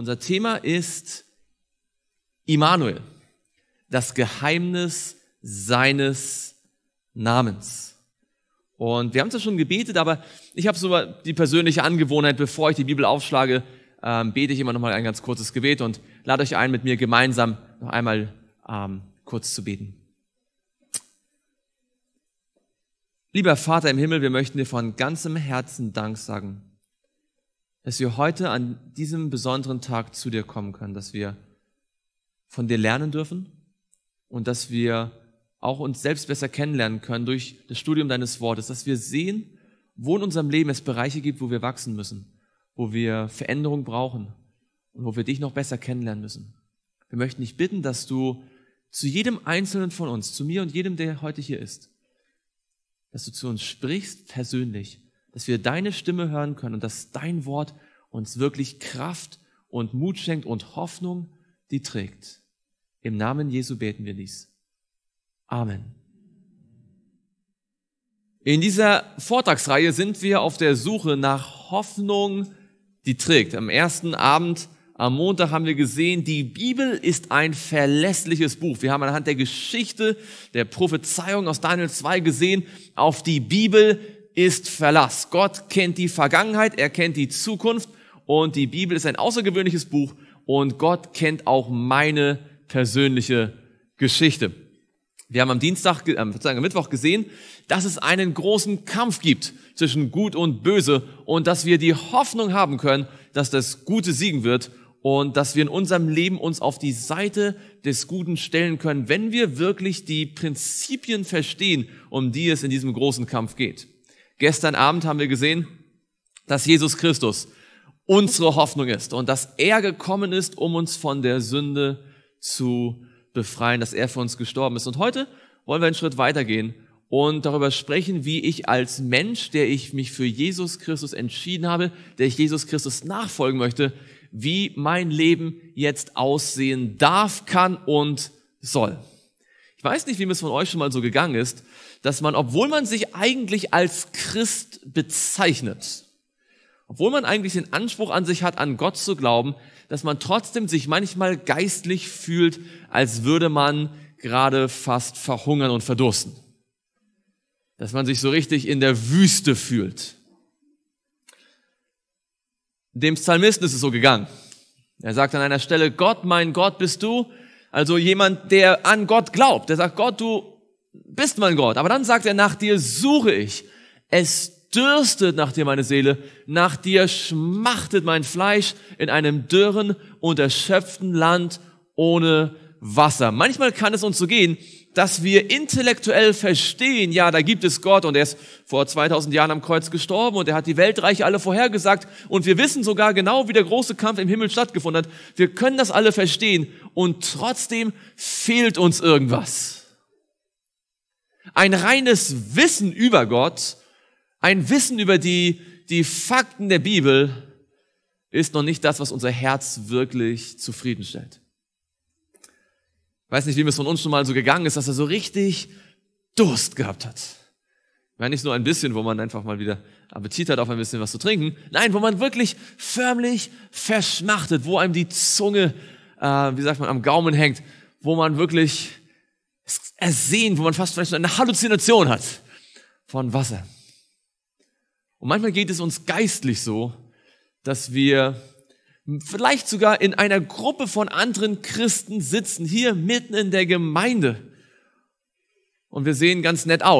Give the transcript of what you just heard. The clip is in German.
Unser Thema ist Immanuel, das Geheimnis seines Namens. Und wir haben es ja schon gebetet, aber ich habe so die persönliche Angewohnheit, bevor ich die Bibel aufschlage, bete ich immer noch mal ein ganz kurzes Gebet und lade euch ein, mit mir gemeinsam noch einmal kurz zu beten. Lieber Vater im Himmel, wir möchten dir von ganzem Herzen Dank sagen, dass wir heute an diesem besonderen Tag zu dir kommen können, dass wir von dir lernen dürfen und dass wir auch uns selbst besser kennenlernen können durch das Studium deines Wortes, dass wir sehen, wo in unserem Leben es Bereiche gibt, wo wir wachsen müssen, wo wir Veränderung brauchen und wo wir dich noch besser kennenlernen müssen. Wir möchten dich bitten, dass du zu jedem Einzelnen von uns, zu mir und jedem, der heute hier ist, dass du zu uns sprichst persönlich, dass wir deine Stimme hören können und dass dein Wort uns wirklich Kraft und Mut schenkt und Hoffnung, die trägt. Im Namen Jesu beten wir dies. Amen. In dieser Vortragsreihe sind wir auf der Suche nach Hoffnung, die trägt. Am ersten Abend, am Montag, haben wir gesehen, die Bibel ist ein verlässliches Buch. Wir haben anhand der Geschichte, der Prophezeiung aus Daniel 2 gesehen, auf die Bibel ist Verlass. Gott kennt die Vergangenheit, er kennt die Zukunft und die Bibel ist ein außergewöhnliches Buch und Gott kennt auch meine persönliche Geschichte. Wir haben am Mittwoch gesehen, dass es einen großen Kampf gibt zwischen Gut und Böse und dass wir die Hoffnung haben können, dass das Gute siegen wird und dass wir in unserem Leben uns auf die Seite des Guten stellen können, wenn wir wirklich die Prinzipien verstehen, um die es in diesem großen Kampf geht. Gestern Abend haben wir gesehen, dass Jesus Christus unsere Hoffnung ist und dass er gekommen ist, um uns von der Sünde zu befreien, dass er für uns gestorben ist. Und heute wollen wir einen Schritt weitergehen und darüber sprechen, wie ich als Mensch, der ich mich für Jesus Christus entschieden habe, der ich Jesus Christus nachfolgen möchte, wie mein Leben jetzt aussehen darf, kann und soll. Ich weiß nicht, wie es von euch schon mal so gegangen ist, dass man, obwohl man sich eigentlich als Christ bezeichnet, obwohl man eigentlich den Anspruch an sich hat, an Gott zu glauben, dass man trotzdem sich manchmal geistlich fühlt, als würde man gerade fast verhungern und verdursten. Dass man sich so richtig in der Wüste fühlt. Dem Psalmisten ist es so gegangen. Er sagt an einer Stelle, Gott, mein Gott, bist du? Also jemand, der an Gott glaubt. Der sagt, Gott, du bist mein Gott. Aber dann sagt er, nach dir suche ich. Es dürstet nach dir meine Seele. Nach dir schmachtet mein Fleisch in einem dürren und erschöpften Land ohne Wasser. Manchmal kann es uns so gehen, dass wir intellektuell verstehen, ja, da gibt es Gott und er ist vor 2000 Jahren am Kreuz gestorben und er hat die Weltreiche alle vorhergesagt und wir wissen sogar genau, wie der große Kampf im Himmel stattgefunden hat. Wir können das alle verstehen und trotzdem fehlt uns irgendwas. Ein reines Wissen über Gott, ein Wissen über die Fakten der Bibel ist noch nicht das, was unser Herz wirklich zufriedenstellt. Ich weiß nicht, wie es von uns schon mal so gegangen ist, dass er so richtig Durst gehabt hat. Ich meine, nicht nur ein bisschen, wo man einfach mal wieder Appetit hat auf ein bisschen was zu trinken. Nein, wo man wirklich förmlich verschmachtet, wo einem die Zunge, am Gaumen hängt, wo man wirklich ersehnt, wo man fast vielleicht eine Halluzination hat von Wasser. Und manchmal geht es uns geistlich so, dass wir vielleicht sogar in einer Gruppe von anderen Christen sitzen, hier mitten in der Gemeinde. Und wir sehen ganz nett aus.